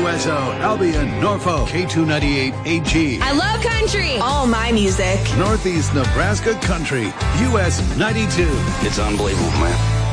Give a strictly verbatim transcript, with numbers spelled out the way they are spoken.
U S O, Albion, Norfolk, K two ninety-eight A G. I love country. All my music. Northeast Nebraska Country, U S ninety-two. It's unbelievable, man.